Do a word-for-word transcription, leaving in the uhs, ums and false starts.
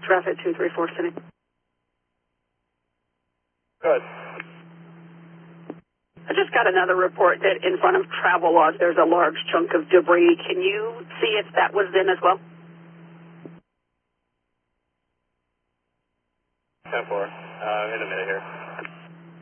Traffic two three four City. Good. I just got another report that in front of Travelodge there's a large chunk of debris. Can you see if that was them as well? ten four. Uh, in a minute here.